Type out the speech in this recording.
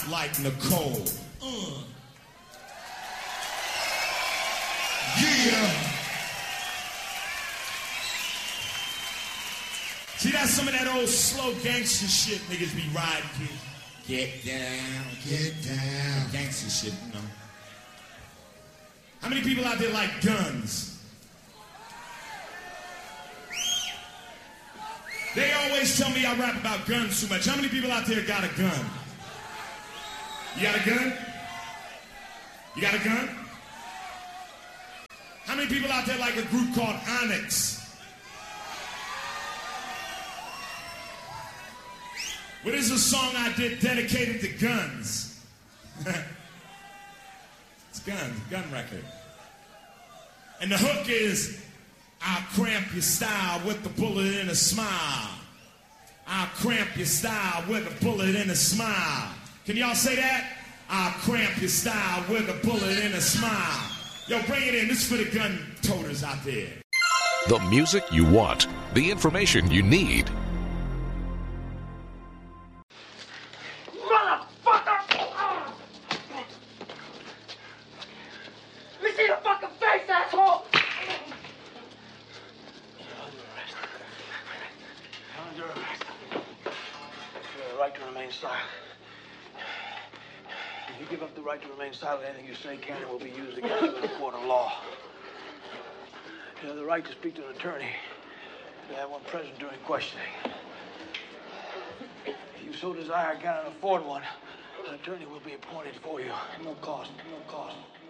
mouth like Nicole. Yeah. See, that's some of that old slow gangster shit niggas be riding, kid. Get down. Gangster shit, you know. How many people out there like guns? They always tell me I rap about guns too much. How many people out there got a gun? You got a gun? You got a gun? How many people out there like a group called Onyx? What is a song I did dedicated to guns? It's guns, gun record. And the hook is, I'll cramp your style with the bullet and a smile. I'll cramp your style with a bullet and a smile. Can y'all say that? I'll cramp your style with a bullet and a smile. Yo, bring it in. This is for the gun toters out there. The music you want. The information you need. Motherfucker! Let me see your fucking face, asshole! You're under arrest. You have the right to remain silent. If you give up the right to remain silent, anything you say can and will be used against you in a court of law. You have the right to speak to an attorney. You have one present during questioning. If you so desire, cannot afford one, an attorney will be appointed for you. No cost, no cost.